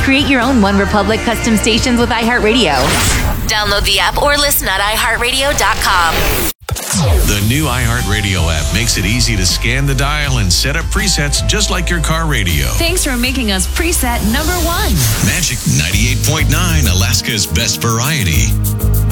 Create your own One Republic custom stations with iHeartRadio. Download the app or listen at iHeartRadio.com. The new iHeartRadio app makes it easy to scan the dial and set up presets just like your car radio. Thanks for making us preset number 1. Magic 98.9, Alaska's best variety.